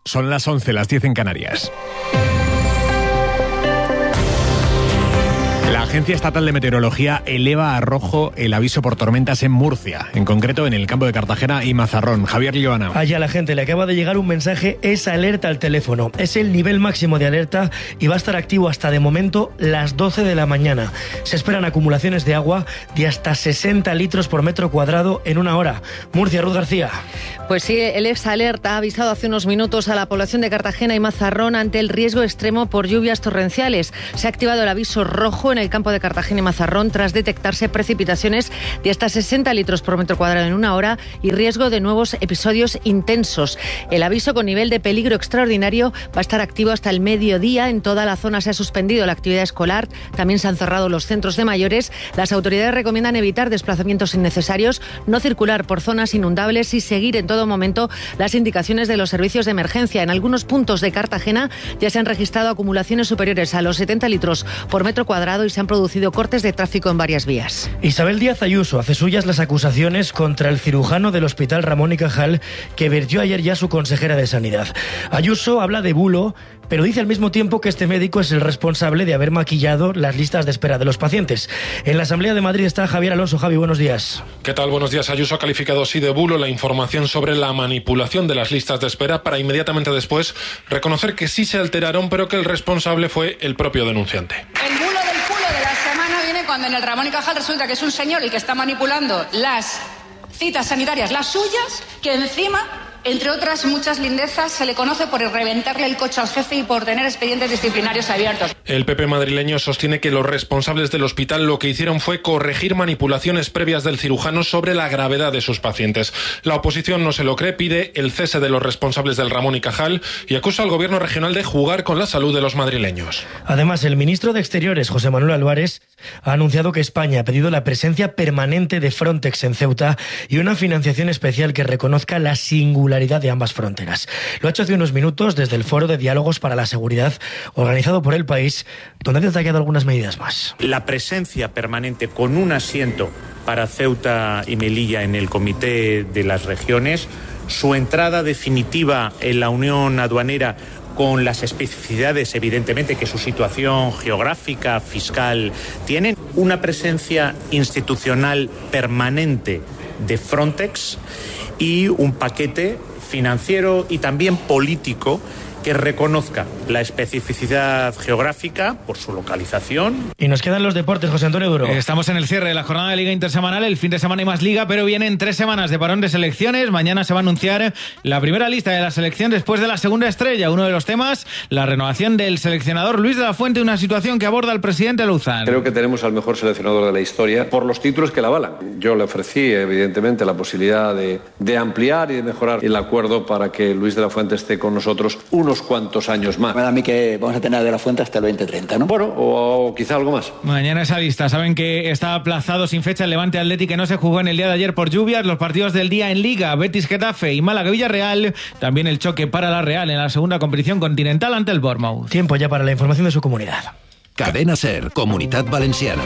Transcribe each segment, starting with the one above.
Son las 11, las 10 en Canarias. La Agencia Estatal de Meteorología eleva a rojo el aviso por tormentas en Murcia, en concreto en el campo de Cartagena y Mazarrón. Javier Liobana. Allá a la gente le acaba de llegar un mensaje, es alerta al teléfono. Es el nivel máximo de alerta y va a estar activo hasta de momento las 12 de la mañana. Se esperan acumulaciones de agua de hasta 60 litros por metro cuadrado en una hora. Murcia, Ruth García. Pues sí, el EFSA-Alerta ha avisado hace unos minutos a la población de Cartagena y Mazarrón ante el riesgo extremo por lluvias torrenciales. Se ha activado el aviso rojo en el campo de Cartagena y Mazarrón tras detectarse precipitaciones de hasta 60 litros por metro cuadrado en una hora y riesgo de nuevos episodios intensos. El aviso con nivel de peligro extraordinario va a estar activo hasta el mediodía. En toda la zona se ha suspendido la actividad escolar, también se han cerrado los centros de mayores. Las autoridades recomiendan evitar desplazamientos innecesarios, no circular por zonas inundables y seguir en todo momento las indicaciones de los servicios de emergencia. En algunos puntos de Cartagena ya se han registrado acumulaciones superiores a los 70 litros por metro cuadrado y se han producido cortes de tráfico en varias vías. Isabel Díaz Ayuso hace suyas las acusaciones contra el cirujano del Hospital Ramón y Cajal que vertió ayer ya su consejera de Sanidad. Ayuso habla de bulo, pero dice al mismo tiempo que este médico es el responsable de haber maquillado las listas de espera de los pacientes. En la Asamblea de Madrid está Javier Alonso. Javi, buenos días. ¿Qué tal? Buenos días. Ayuso ha calificado así de bulo la información sobre la manipulación de las listas de espera para inmediatamente después reconocer que sí se alteraron, pero que el responsable fue el propio denunciante. El bulo del culo de la semana viene cuando en el Ramón y Cajal resulta que es un señor el que está manipulando las citas sanitarias, las suyas, que encima, entre otras muchas lindezas, se le conoce por reventarle el coche al jefe y por tener expedientes disciplinarios abiertos. El PP madrileño sostiene que los responsables del hospital lo que hicieron fue corregir manipulaciones previas del cirujano sobre la gravedad de sus pacientes. La oposición no se lo cree, pide el cese de los responsables del Ramón y Cajal y acusa al gobierno regional de jugar con la salud de los madrileños. Además, el ministro de Exteriores, José Manuel Álvarez, ha anunciado que España ha pedido la presencia permanente de Frontex en Ceuta y una financiación especial que reconozca la singularidad de ambas fronteras. Lo ha hecho hace unos minutos desde el Foro de Diálogos para la Seguridad organizado por El País, donde ha detallado algunas medidas más. La presencia permanente con un asiento para Ceuta y Melilla en el Comité de las Regiones, su entrada definitiva en la Unión Aduanera con las especificidades, evidentemente, que su situación geográfica, fiscal tienen, una presencia institucional permanente de Frontex y un paquete financiero y también político que reconozca la especificidad geográfica por su localización. Y nos quedan los deportes, José Antonio Duro. Estamos en el cierre de la jornada de Liga Intersemanal, el fin de semana hay más Liga, pero vienen 3 semanas de parón de selecciones. Mañana se va a anunciar la primera lista de la selección después de la segunda estrella. Uno de los temas, la renovación del seleccionador Luis de la Fuente, una situación que aborda el presidente Luzán. Creo que tenemos al mejor seleccionador de la historia por los títulos que la avalan. Yo le ofrecí, evidentemente, la posibilidad de ampliar y de mejorar el acuerdo para que Luis de la Fuente esté con nosotros unos cuantos años más. Me da a mí que vamos a tener de la Fuente hasta el 2030, ¿no? Bueno, o quizá algo más. Mañana esa lista. Saben que está aplazado sin fecha el Levante Athletic, que no se jugó en el día de ayer por lluvias. Los partidos del día en Liga, Betis Getafe y Málaga Villarreal. También el choque para la Real en la segunda competición continental ante el Bournemouth. Tiempo ya para la información de su comunidad. Cadena SER, Comunitat Valenciana.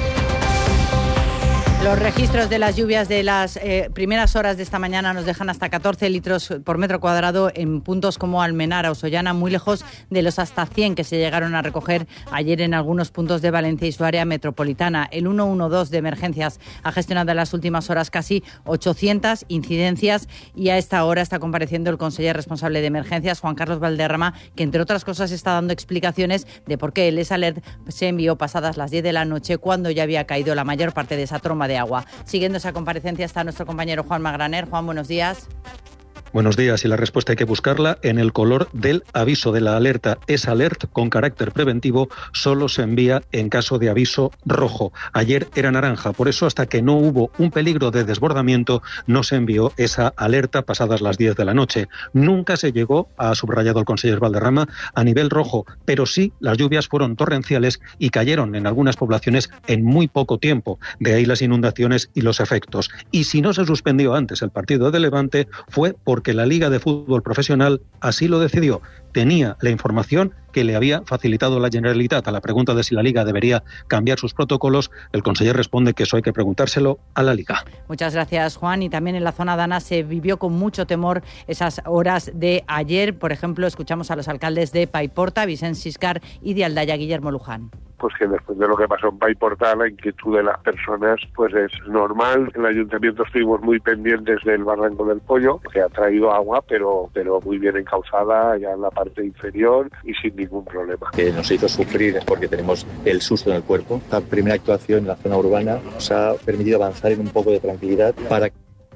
Los registros de las lluvias de las primeras horas de esta mañana nos dejan hasta 14 litros por metro cuadrado en puntos como Almenara o Sollana, muy lejos de los hasta 100 que se llegaron a recoger ayer en algunos puntos de Valencia y su área metropolitana. El 112 de emergencias ha gestionado en las últimas horas casi 800 incidencias y a esta hora está compareciendo el conseller responsable de emergencias, Juan Carlos Valderrama, que entre otras cosas está dando explicaciones de por qué el ES-Alert se envió pasadas las 10 de la noche cuando ya había caído la mayor parte de esa tromba de agua. Siguiendo esa comparecencia está nuestro compañero Juan Magraner. Juan, buenos días. Buenos días, y la respuesta hay que buscarla en el color del aviso de la alerta. Es alert con carácter preventivo, solo se envía en caso de aviso rojo. Ayer era naranja, por eso hasta que no hubo un peligro de desbordamiento no se envió esa alerta pasadas las 10 de la noche. Nunca se llegó, ha subrayado el conseller Valderrama, a nivel rojo, pero sí las lluvias fueron torrenciales y cayeron en algunas poblaciones en muy poco tiempo. De ahí las inundaciones y los efectos. Y si no se suspendió antes el partido de Levante fue porque la Liga de Fútbol Profesional así lo decidió. tenía la información que le había facilitado la Generalitat. A la pregunta de si la Liga debería cambiar sus protocolos, el conseller responde que eso hay que preguntárselo a la Liga. Muchas gracias, Juan. Y también en la zona de Ana se vivió con mucho temor esas horas de ayer. Por ejemplo, escuchamos a los alcaldes de Paiporta, Vicent Siscar, y de Aldaya, Guillermo Luján. Pues que después de lo que pasó en Paiporta, la inquietud de las personas pues es normal. En el ayuntamiento estuvimos muy pendientes del Barranco del Pollo, que ha traído agua, pero muy bien encauzada ya en la parte inferior y sin ningún problema. Que nos hizo sufrir porque tenemos el susto en el cuerpo. Esta primera actuación en la zona urbana nos ha permitido avanzar en un poco de tranquilidad para...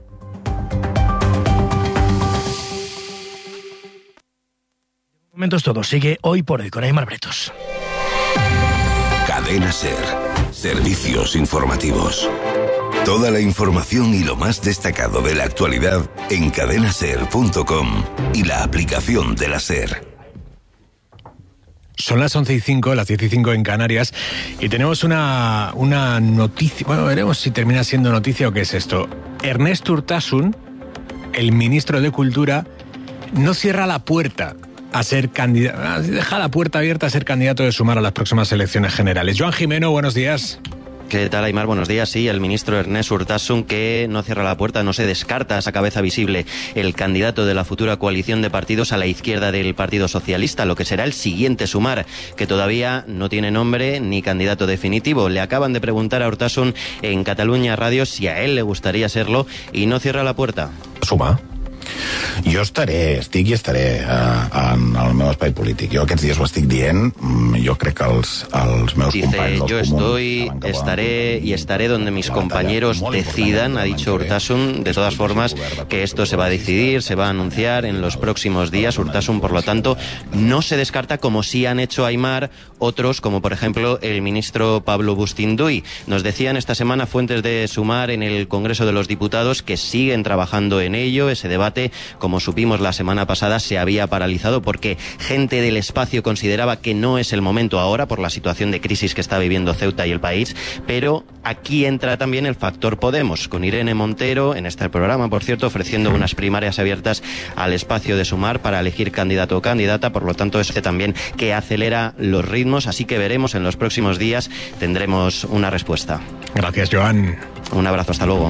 Momentos todo. Sigue Hoy por Hoy con Aimar Bretos. Cadena SER. Servicios informativos. Toda la información y lo más destacado de la actualidad en cadenaser.com y la aplicación de la SER. Son las 11:05, las 10:05 en Canarias, y tenemos una noticia. Bueno, veremos si termina siendo noticia o qué es esto. Ernest Urtasun, el ministro de Cultura, no cierra la puerta a ser candidato, deja la puerta abierta a ser candidato de Sumar a las próximas elecciones generales. Joan Jimeno, buenos días. ¿Qué tal, Aimar? Buenos días. Sí, el ministro Ernest Urtasun, que no cierra la puerta, no se descarta a esa cabeza visible el candidato de la futura coalición de partidos a la izquierda del Partido Socialista, lo que será el siguiente Sumar, que todavía no tiene nombre ni candidato definitivo. Le acaban de preguntar a Urtasun en Catalunya Radio si a él le gustaría serlo y no cierra la puerta. Sumar? Jo estic i estaré en el meu espai polític. Jo aquests dies ho estic dient, jo crec que els meus companys dels comuns... Estaré y estaré donde mis compañeros decidan, ha dicho Urtasun. De todas formas, que esto se va a decidir, se va a anunciar en los próximos días. Urtasun, por lo tanto, no se descarta, como sí han hecho Aimar otros, como por ejemplo el ministro Pablo Bustinduy. Nos decían esta semana fuentes de Sumar en el Congreso de los Diputados que siguen trabajando en ello. Ese debate, como supimos la semana pasada, se había paralizado porque gente del espacio consideraba que no es el momento ahora por la situación de crisis que está viviendo Ceuta y el país. Pero aquí entra también el factor Podemos, con Irene Montero en este programa, por cierto, ofreciendo unas primarias abiertas al espacio de Sumar para elegir candidato o candidata. Por lo tanto, es también que acelera los ritmos, así que veremos en los próximos días, tendremos una respuesta. Gracias, Joan. Un abrazo, hasta luego.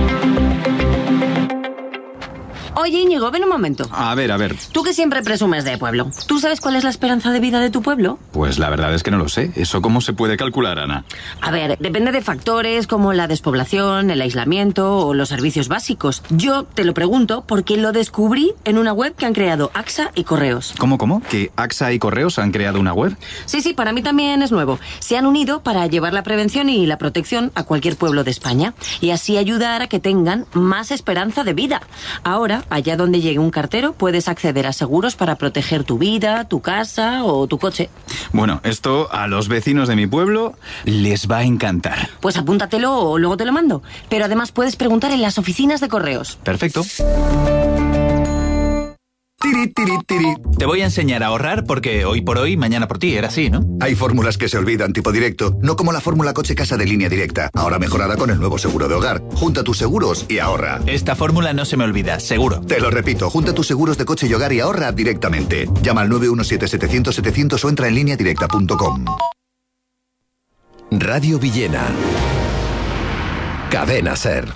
Oye, Íñigo, ven un momento. A ver. Tú que siempre presumes de pueblo, ¿tú sabes cuál es la esperanza de vida de tu pueblo? Pues la verdad es que no lo sé. ¿Eso cómo se puede calcular, Ana? A ver, depende de factores como la despoblación, el aislamiento o los servicios básicos. Yo te lo pregunto porque lo descubrí en una web que han creado AXA y Correos. ¿Cómo? ¿Que AXA y Correos han creado una web? Sí, para mí también es nuevo. Se han unido para llevar la prevención y la protección a cualquier pueblo de España y así ayudar a que tengan más esperanza de vida. Ahora, allá donde llegue un cartero, puedes acceder a seguros para proteger tu vida, tu casa o tu coche. Bueno, esto a los vecinos de mi pueblo les va a encantar. Pues apúntatelo o luego te lo mando. Pero además puedes preguntar en las oficinas de Correos. Perfecto. Te voy a enseñar a ahorrar porque hoy por hoy, mañana por ti, era así, ¿no? Hay fórmulas que se olvidan, tipo directo, no como la fórmula coche casa de Línea Directa, ahora mejorada con el nuevo seguro de hogar. Junta tus seguros y ahorra. Esta fórmula no se me olvida, seguro. Te lo repito, junta tus seguros de coche y hogar y ahorra directamente. Llama al 917-700-700 o entra en lineadirecta.com. Radio Villena. Cadena SER.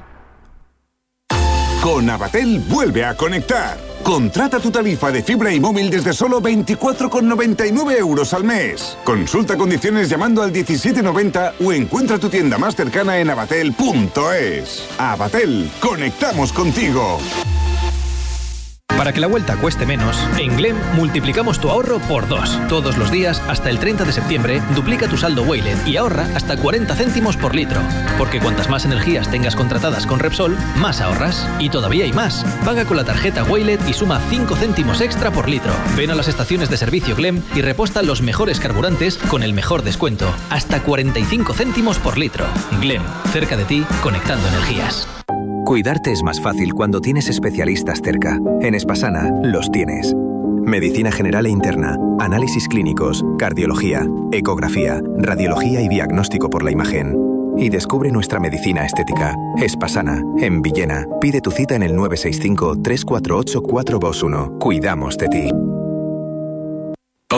Con Avatel vuelve a conectar. Contrata tu tarifa de fibra y móvil desde solo 24,99 € al mes. Consulta condiciones llamando al 1790 o encuentra tu tienda más cercana en avatel.es. Avatel, conectamos contigo. Para que la vuelta cueste menos, en Glem multiplicamos tu ahorro por 2. Todos los días, hasta el 30 de septiembre, duplica tu saldo Waylet y ahorra hasta 40 céntimos por litro. Porque cuantas más energías tengas contratadas con Repsol, más ahorras. Y todavía hay más. Paga con la tarjeta Waylet y suma 5 céntimos extra por litro. Ven a las estaciones de servicio Glem y reposta los mejores carburantes con el mejor descuento. Hasta 45 céntimos por litro. Glem, cerca de ti, conectando energías. Cuidarte es más fácil cuando tienes especialistas cerca. En Espasana los tienes. Medicina general e interna, análisis clínicos, cardiología, ecografía, radiología y diagnóstico por la imagen. Y descubre nuestra medicina estética. Espasana, en Villena. Pide tu cita en el 965-348-421. Cuidamos de ti.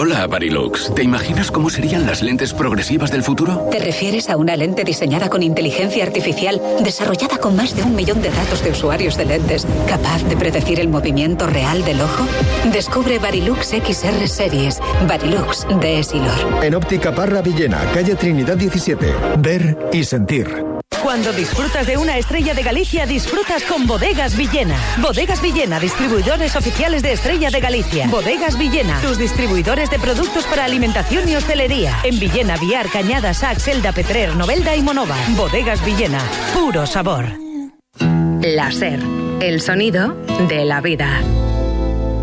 Hola, Varilux. ¿Te imaginas cómo serían las lentes progresivas del futuro? ¿Te refieres a una lente diseñada con inteligencia artificial, desarrollada con más de 1 millón de datos de usuarios de lentes, capaz de predecir el movimiento real del ojo? Descubre Varilux XR Series. Varilux de Essilor. En Óptica Parra Villena, calle Trinidad 17. Ver y sentir. Cuando disfrutas de una Estrella de Galicia, disfrutas con Bodegas Villena. Bodegas Villena, distribuidores oficiales de Estrella de Galicia. Bodegas Villena, tus distribuidores de productos para alimentación y hostelería. En Villena, Viar, Cañada, Sax, Elda, Petrer, Novelda y Monova. Bodegas Villena, puro sabor. La SER, el sonido de la vida.